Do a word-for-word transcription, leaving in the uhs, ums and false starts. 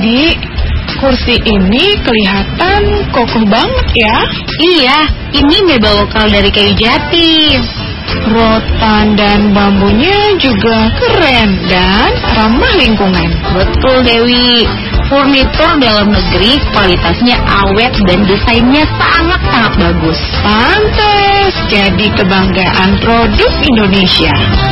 Adi, kursi ini kelihatan kokoh banget ya. Iya, ini mebel lokal dari kayu jati. Rotan dan bambunya juga keren dan ramah lingkungan. Betul Dewi, furnitur dalam negeri kualitasnya awet dan desainnya sangat-sangat bagus. Pantes jadi kebanggaan produk Indonesia.